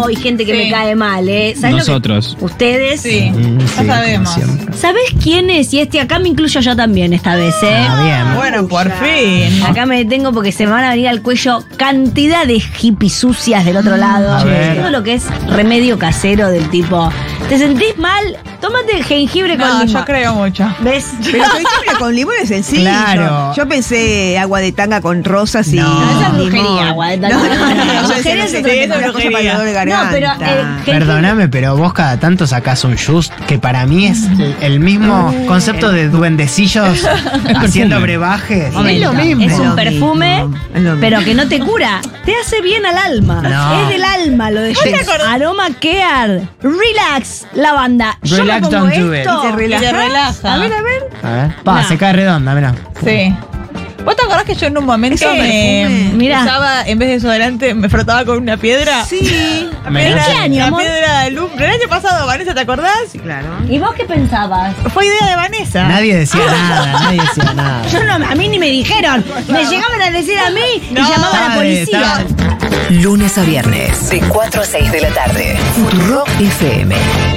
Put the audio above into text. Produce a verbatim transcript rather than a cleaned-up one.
no, y gente que Sí. me cae mal, ¿eh? ¿Sabés Nosotros. Lo que, ustedes. Sí, Mm, ya sí, como sabemos. siempre. ¿Sabés quién es? Y este acá me incluyo yo también esta vez, ¿eh? Ah, bien. Bueno, por fin. Acá me detengo porque se me van a venir al cuello cantidad de hippies sucias del otro lado. A ver. Todo lo que es remedio casero del tipo, ¿te sentís mal? Tómate jengibre con No, limón. yo creo mucho. ¿Ves? Pero jengibre con limón es sencillo. Claro. Yo pensé agua de tanga con rosas y No. Esa es limón. brujería, agua de tanga. No, no, no, no, Brujería no, es no, otro no, tema. una cosa para el dolor de garganta. No, pero eh, jengibre- Perdóname, pero vos cada tanto sacás un just que para mí es el, el mismo concepto de duendecillos haciendo brebajes. Es lo mismo. Es Es un lo mismo, perfume, es lo mismo. pero que no te cura. Te hace bien al alma. No. Es del alma lo de te Jess. acordás? Aroma Care. Relax, lavanda. Yo me Relax, pongo don't do esto. it. Y te Y te relajás. relaja. A ver, a ver. A ver. Pa, No. se cae redonda, mirá. Sí. ¿Vos te acordás que yo en un momento Eso me perfume. Mirá. usaba, en vez de desodorante, me frotaba con una piedra? Sí. La Mirá. piedra, ¿En qué año, la amor? piedra de lumbre. El año pasado, Vanessa, ¿te acordás? Sí, claro. ¿Y vos qué pensabas? Fue idea de Vanessa. Nadie decía nada, nadie decía nada. Yo no, a mí ni me dijeron. Me llegaban a decir a mí y No, llamaban a la Estaba de- policía. estaba- Lunes a viernes, de cuatro a seis de la tarde. Futuro F M.